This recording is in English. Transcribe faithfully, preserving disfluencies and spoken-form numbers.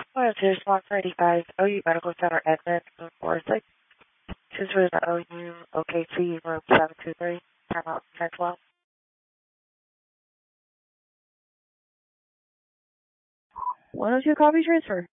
one oh two, Swan eighty-five, O U Medical Center, Edmond, room four six. Choose route O U, O K C, room seven two three, time out ten twelve. one oh two, copy transfer.